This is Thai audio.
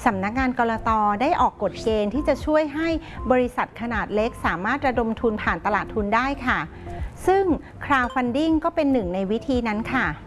สำนักงานกลต.ได้ออกกฎเกณฑ์ที่จะช่วยให้บริษัทขนาดเล็กสามารถระดมทุนผ่านตลาดทุนได้ค่ะซึ่ง crowdfunding ก็เป็นหนึ่งในวิธีนั้นค่ะ